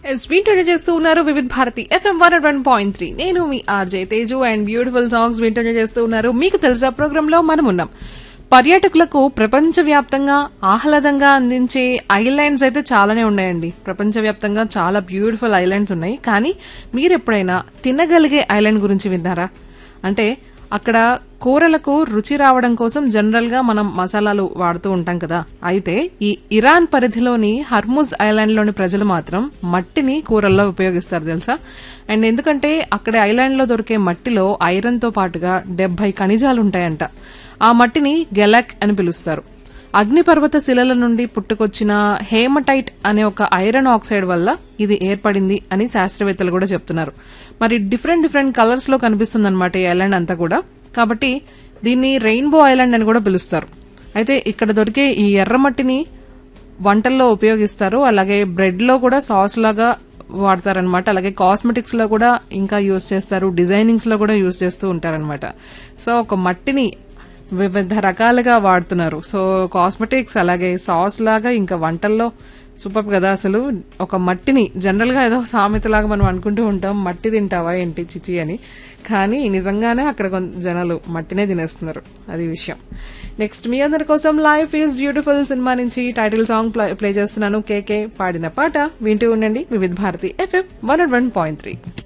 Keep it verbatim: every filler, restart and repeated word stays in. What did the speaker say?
Yes వింటూనే చేస్తూ ఉన్నారు వివిధ Bharati FM one one point three. నేను మీ RJ Teju and beautiful songs వింటూనే చేస్తూ ఉన్నారు. మీకు తెలుసా ప్రోగ్రామ్ లో మనం ఉన్నాం. పర్యాటకులకు ప్రపంచవ్యాప్తంగా ఆహ్లాదంగా అందించే ఐలాండ్స్ అయితే చాలానే ఉన్నాయండి. ప్రపంచవ్యాప్తంగా చాలా బ్యూటిఫుల్ ఐలాండ్స్ ఉన్నాయి. కానీ మీరు ఎప్పుడైనా తినగలిగే ఐలాండ్ గురించి విన్నారా? అంటే అక్కడ కూరలకు రుచి రావడం కోసం జనరల్ గా మనం మసాలాలు వాడుతూ ఉంటాం కదా. అయితే ఈ ఇరాన్ పరిధిలోని హర్ముజ్ ఐలాండ్ లోని ప్రజలు మాత్రం మట్టిని కూరల్లో ఉపయోగిస్తారు తెలుసా. అండ్ ఎందుకంటే అక్కడ ఐలాండ్ లో దొరికే మట్టిలో ఐరన్ తో పాటుగా డెబ్బై ఖనిజాలు ఉంటాయంట. ఆ మట్టిని గెలాక్ అని పిలుస్తారు. అగ్నిపర్వత శిలల నుండి పుట్టుకొచ్చిన హేమటైట్ అనే ఒక ఐరన్ ఆక్సైడ్ వల్ల ఇది ఏర్పడింది అని శాస్త్రవేత్తలు కూడా చెప్తున్నారు. మరి డిఫరెంట్ డిఫరెంట్ కలర్స్ లో కనిపిస్తుందన్నమాట ఈ ఐలాండ్ అంతా కూడా. కాబట్టి దీన్ని రెయిన్బో ఐలాండ్ అని కూడా పిలుస్తారు. అయితే ఇక్కడ దొరికే ఈ ఎర్రమట్టిని వంటల్లో ఉపయోగిస్తారు. అలాగే బ్రెడ్ లో కూడా సాస్ లాగా వాడతారనమాట. అలాగే కాస్మెటిక్స్ లో కూడా ఇంకా యూజ్ చేస్తారు. డిజైనింగ్స్ లో కూడా యూజ్ చేస్తూ ఉంటారనమాట. సో ఒక మట్టిని వివిధ రకాలుగా వాడుతున్నారు. సో కాస్మెటిక్స్ అలాగే సాస్ లాగా ఇంకా వంటల్లో సూపర్ కదా. అసలు ఒక మట్టిని జనరల్ గా ఏదో సామెతలాగా మనం అనుకుంటూ ఉంటాం, మట్టి తింటావా ఏంటి చిచి అని. కానీ నిజంగానే అక్కడ జనాలు మట్టినే తినేస్తున్నారు. అది విషయం. నెక్స్ట్ మీ అందరి కోసం లైఫ్ ఈజ్ బ్యూటిఫుల్ సినిమా నుంచి టైటిల్ సాంగ్ ప్లే చేస్తున్నాను. కేకే పాడిన పాట వింటూ ఉండండి వివిధ Bharati FM one one point three.